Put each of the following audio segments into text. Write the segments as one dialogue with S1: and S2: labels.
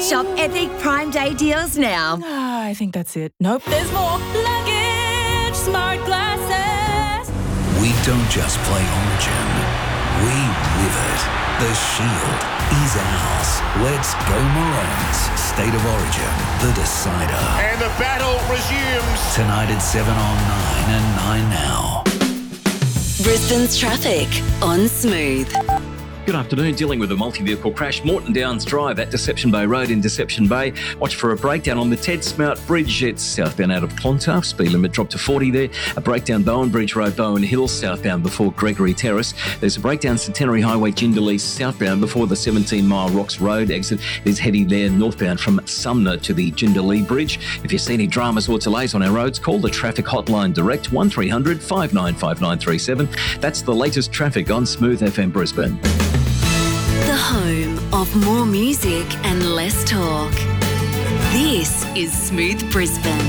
S1: Shop epic Prime Day deals now.
S2: I think that's it. Nope, there's more. Luggage, smart glasses.
S3: We don't just play Origin, we live it. The Shield is ours. Let's go Maroons. State of Origin, the decider.
S4: And the battle resumes.
S3: Tonight at 7 on 9 and 9 now.
S5: Brisbane's traffic on Smooth.
S6: Good afternoon. Dealing with a multi-vehicle crash, Moreton Downs Drive at Deception Bay Road in Deception Bay. Watch for a breakdown on the Ted Smout Bridge. It's southbound out of Clontarf. Speed limit dropped to 40 there. A breakdown Bowen Bridge Road, Bowen Hills southbound before Gregory Terrace. There's a breakdown Centenary Highway, Jindalee southbound before the 17-mile Rocks Road exit. There's heavy there northbound from Sumner to the Jindalee Bridge. If you see any dramas or delays on our roads, call the traffic hotline direct 1300 595937. That's the latest traffic on Smooth FM Brisbane.
S5: The home of more music and less talk. This is Smooth Brisbane.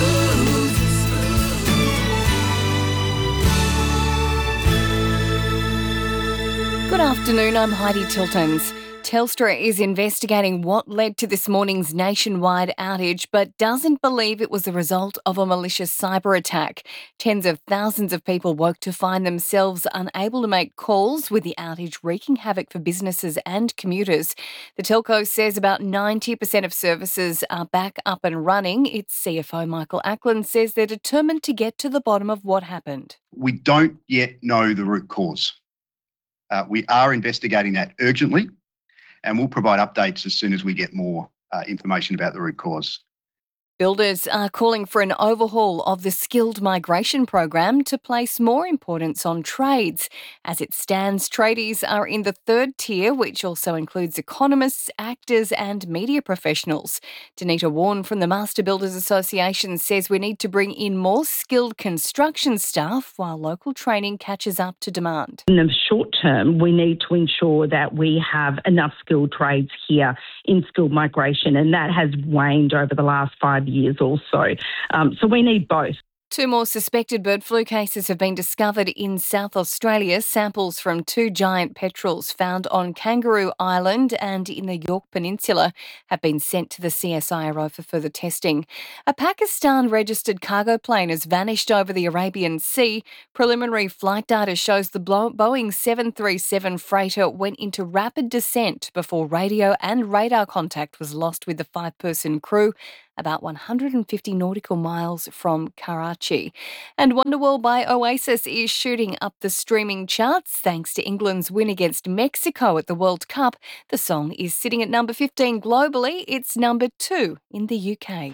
S7: Good afternoon, I'm Heidi Tiltons. Telstra is investigating what led to this morning's nationwide outage, but doesn't believe it was the result of a malicious cyber attack. Tens of thousands of people woke to find themselves unable to make calls, with the outage wreaking havoc for businesses and commuters. The telco says about 90% of services are back up and running. Its CFO, Michael Ackland, says they're determined to get to the bottom of what happened.
S8: We don't yet know the root cause. We are investigating that urgently, and we'll provide updates as soon as we get more information about the root cause.
S7: Builders are calling for an overhaul of the skilled migration program to place more importance on trades. As it stands, tradies are in the third tier, which also includes economists, actors and media professionals. Danita Warren from the Master Builders Association says we need to bring in more skilled construction staff while local training catches up to demand.
S9: In the short term, we need to ensure that we have enough skilled trades here in skilled migration, and that has waned over the last 5 years or so. So we need both.
S7: Two more suspected bird flu cases have been discovered in South Australia. Samples from two giant petrels found on Kangaroo Island and in the York Peninsula have been sent to the CSIRO for further testing. A Pakistan-registered cargo plane has vanished over the Arabian Sea. Preliminary flight data shows the Boeing 737 freighter went into rapid descent before radio and radar contact was lost with the five-person crew, about 150 nautical miles from Karachi. And Wonderwall by Oasis is shooting up the streaming charts thanks to England's win against Mexico at the World Cup. The song is sitting at number 15 globally. It's number 2 in the UK.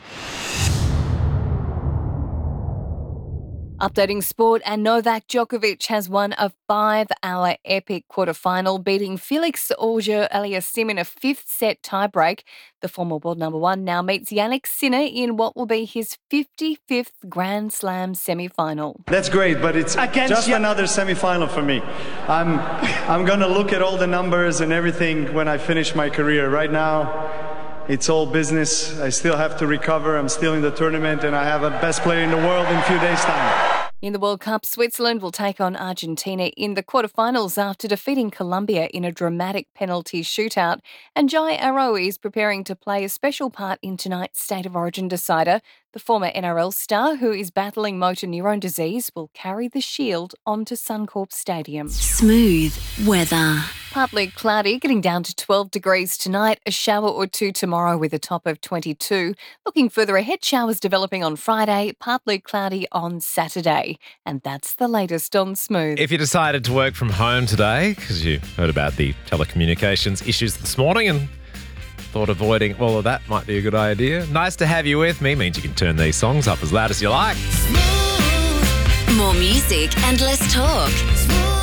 S7: Updating sport, and Novak Djokovic has won a 5-hour epic quarterfinal, beating Felix Auger-Aliassime in a fifth-set tiebreak. The former world number one now meets Jannik Sinner in what will be his 55th Grand Slam semi-final.
S10: That's great, but it's just another semi-final for me. I'm going to look at all the numbers and everything when I finish my career. Right now, it's all business. I still have to recover. I'm still in the tournament, and I have a best player in the world in a few days' time.
S7: In the World Cup, Switzerland will take on Argentina in the quarterfinals after defeating Colombia in a dramatic penalty shootout. And Jai Arrow is preparing to play a special part in tonight's State of Origin decider. The former NRL star, who is battling motor neurone disease, will carry the shield onto Suncorp Stadium.
S5: Smooth weather.
S7: Partly cloudy, getting down to 12 degrees tonight. A shower or two tomorrow with a top of 22. Looking further ahead, showers developing on Friday, partly cloudy on Saturday. And that's the latest on Smooth.
S11: If you decided to work from home today, because you heard about the telecommunications issues this morning and thought avoiding all of that might be a good idea, nice to have you with me. Means you can turn these songs up as loud as you like.
S5: More music and less talk.